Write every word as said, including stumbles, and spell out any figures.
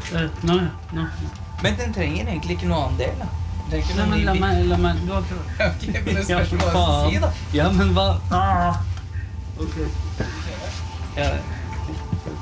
Uh, nå, nå. Men den trenger egentlig ikke noe annen del, da. Den trenger ikke Nei, noe men ny la bit. meg, la meg, du har ikke... Ok, men det Ja, spørs for hva du faen. sier, da. Ja, men hva? Ah. Ok. Ja,